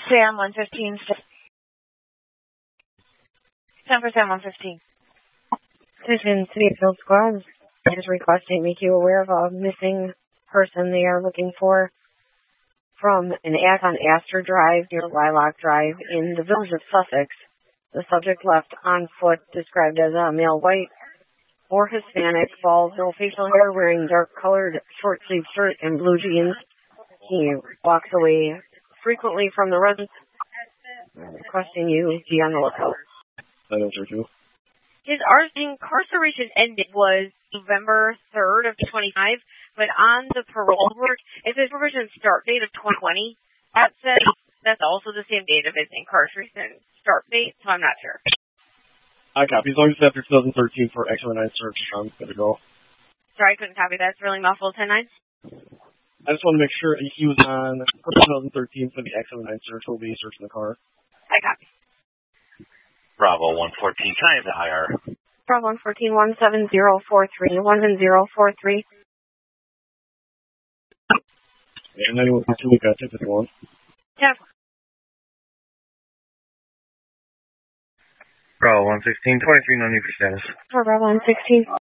Sam 115. 10 for Sam 115. Citizen City of Field Squad is requesting make you aware of a missing person they are looking for from an act on Astor Drive near Lilac Drive in the village of Sussex. The subject left on foot, described as a male white or Hispanic, bald, no facial hair, wearing dark-colored short-sleeved shirt and blue jeans. He walks away frequently from the residence, requesting you be on the lookout. His incarceration ended was November 3rd of 25, but on the parole board, it says provision start date of 2020. That says that's also the same date of his incarceration start date, so I'm not sure. I copy. As long as it's after 2013 for X-09 search, I'm good to go. Sorry, I couldn't copy that. It's really muffled, 10-9. I just want to make sure he was on for 2013 for the X-09 search. We'll be searching the car. I copy. Bravo 114, can I have the IR? Bravo 114, 17043, 17043. And anyone for 2 week tip if you want. Yeah. Bravo 116, 23, no need for status. Bravo 116.